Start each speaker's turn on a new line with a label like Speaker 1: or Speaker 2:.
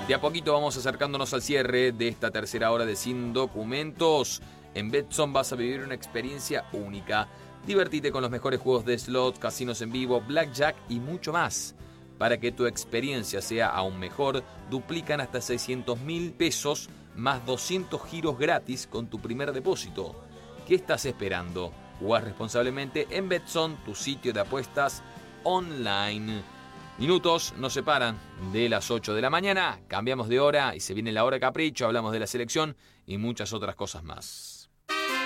Speaker 1: De a poquito vamos acercándonos al cierre de esta tercera hora de Sin Documentos. En Betson vas a vivir una experiencia única. Divertite con los mejores juegos de slots, casinos en vivo, blackjack y mucho más. Para que tu experiencia sea aún mejor, duplican hasta 600.000 pesos más 200 giros gratis con tu primer depósito. ¿Qué estás esperando? Jugá responsablemente en Betson, tu sitio de apuestas online. Minutos nos separan de las 8 de la mañana, cambiamos de hora y se viene la hora capricho, hablamos de la selección y muchas otras cosas más.